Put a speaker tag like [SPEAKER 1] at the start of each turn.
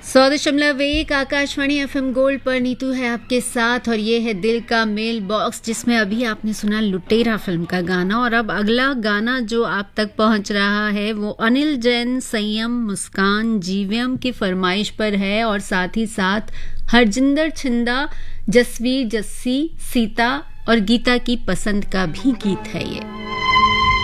[SPEAKER 1] 100.1 Akashvani FM gold पर नीतू है आपके साथ और ये है दिल का मेल बॉक्स, जिसमें अभी आपने सुना लुटेरा फिल्म का गाना। और अब अगला गाना जो आप तक पहुंच रहा है वो अनिल जैन, संयम, मुस्कान, जीवीएम की फरमाइश पर है और साथ ही साथ हरजिंदर छिंदा, जसवीर, जस्सी, सीता और गीता की पसंद का भी गीत है ये।